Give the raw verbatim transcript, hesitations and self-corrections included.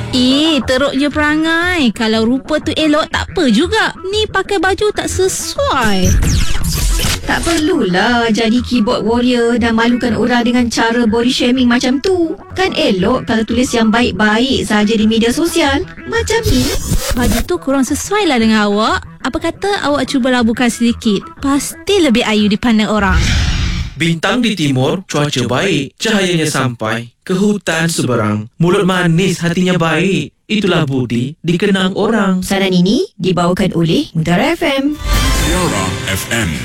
Eh, teruknya perangai. Kalau rupa tu elok tak apa juga. Ni pakai baju tak sesuai. Tak perlulah jadi keyboard warrior dan malukan orang dengan cara body shaming macam tu. Kan elok kalau tulis yang baik-baik saja di media sosial. Macam ni. Baju tu kurang sesuai lah dengan awak. Apa kata awak cuba labuhkan sedikit. Pasti lebih ayu dipandang orang. Bintang di timur, cuaca baik, cahayanya sampai ke hutan seberang. Mulut manis, hatinya baik. Itulah budi dikenang orang. Pesanan ini dibawakan oleh Mutiara F M. Mutiara F M.